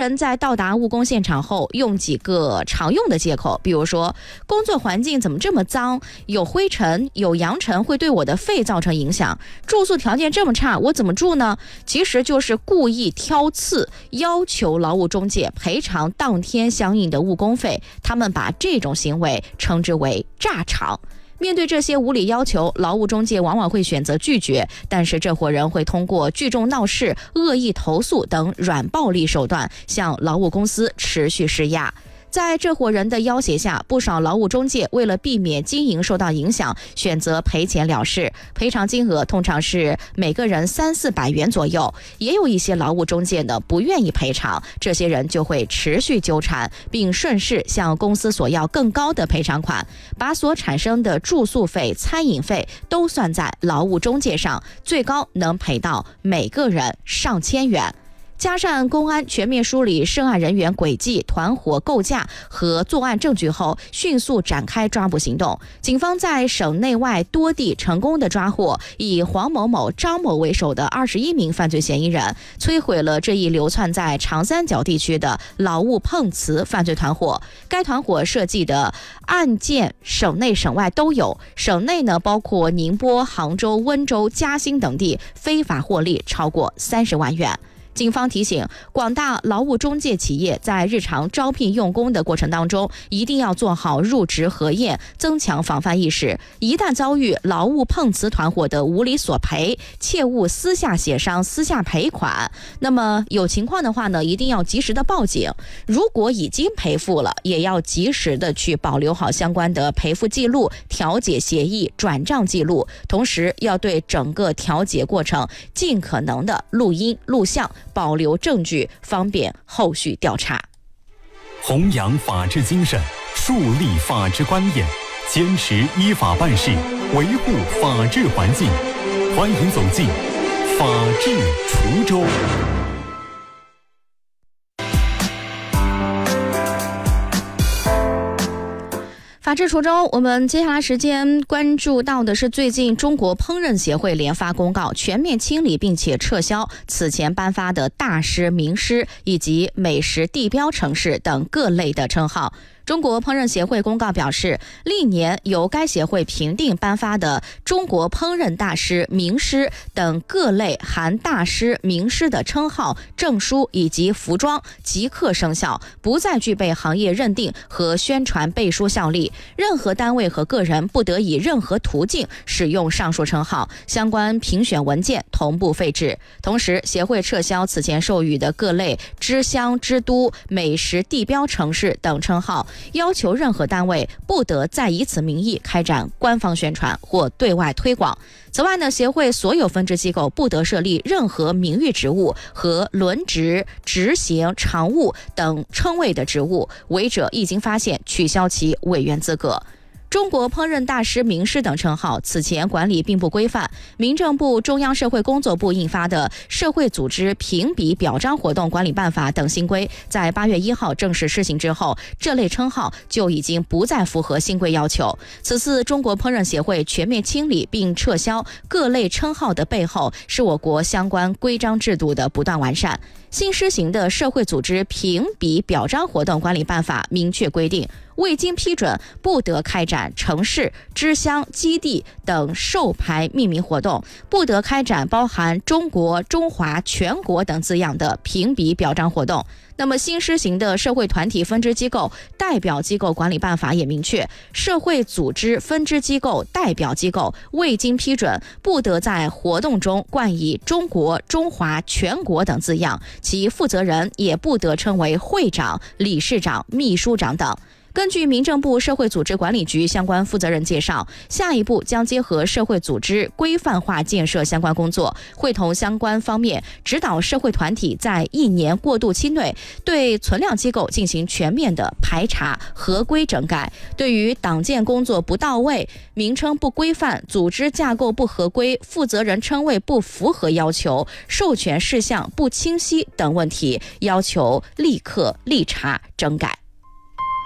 人在到达务工现场后，用几个常用的借口，比如说工作环境怎么这么脏，有灰尘有扬尘会对我的肺造成影响，住宿条件这么差我怎么住呢？其实就是故意挑刺，要求劳务中介赔偿当天相应的误工费，他们把这种行为称之为炸场。面对这些无理要求，劳务中介往往会选择拒绝，但是这伙人会通过聚众闹事、恶意投诉等软暴力手段向劳务公司持续施压。在这伙人的要挟下，不少劳务中介为了避免经营受到影响，选择赔钱了事，赔偿金额通常是每个人300-400元左右。也有一些劳务中介呢不愿意赔偿，这些人就会持续纠缠，并顺势向公司索要更高的赔偿款，把所产生的住宿费、餐饮费都算在劳务中介上，最高能赔到每个人上千元。加上公安全面梳理涉案人员轨迹、团伙构架和作案证据后，迅速展开抓捕行动。警方在省内外多地成功的抓获以黄某某、张某为首的21名犯罪嫌疑人，摧毁了这一流窜在长三角地区的劳务碰瓷犯罪团伙。该团伙设计的案件省内省外都有，省内呢包括宁波、杭州、温州、嘉兴等地，非法获利超过30万元。警方提醒广大劳务中介企业，在日常招聘用工的过程当中，一定要做好入职核验，增强防范意识。一旦遭遇劳务碰瓷团伙的无理索赔，切勿私下协商、私下赔款。那么有情况的话呢，一定要及时的报警。如果已经赔付了，也要及时的去保留好相关的赔付记录、调解协议、转账记录，同时要对整个调解过程尽可能的录音录像，保留证据，方便后续调查。 弘扬法治精神，树立法治观念，坚持依法办事，维护法治环境。欢迎走进法治滁州。 法治滁州，我们接下来时间关注到的是最近中国烹饪协会联发公告，全面清理并且撤销此前颁发的大师、名师以及美食地标城市等各类的称号。中国烹饪协会公告表示，历年由该协会评定颁发的中国烹饪大师、名师等各类含大师、名师的称号、证书以及服装即刻生效，不再具备行业认定和宣传背书效力。任何单位和个人不得以任何途径使用上述称号，相关评选文件同步废止。同时，协会撤销此前授予的各类之乡、之都、美食地标城市等称号，要求任何单位不得再以此名义开展官方宣传或对外推广。此外呢，协会所有分支机构不得设立任何名誉职务和轮值、执行、常务等称谓的职务，违者一经发现取消其委员资格。中国烹饪大师、名师等称号此前管理并不规范，民政部、中央社会工作部印发的《社会组织评比表彰活动管理办法》等新规在8月1号正式施行之后，这类称号就已经不再符合新规要求。此次中国烹饪协会全面清理并撤销各类称号的背后，是我国相关规章制度的不断完善。新施行的《社会组织评比表彰活动管理办法》明确规定，未经批准不得开展城市、支乡、基地等授牌命名活动，不得开展包含中国、中华、全国等字样的评比表彰活动。那么新施行的社会团体分支机构代表机构管理办法也明确，社会组织分支机构代表机构未经批准不得在活动中冠以中国、中华、全国等字样，其负责人也不得称为会长、理事长、秘书长等。根据民政部社会组织管理局相关负责人介绍，下一步将结合社会组织规范化建设相关工作，会同相关方面指导社会团体在1年过渡期内对存量机构进行全面的排查、合规整改。对于党建工作不到位、名称不规范、组织架构不合规、负责人称谓不符合要求、授权事项不清晰等问题，要求立刻立查整改。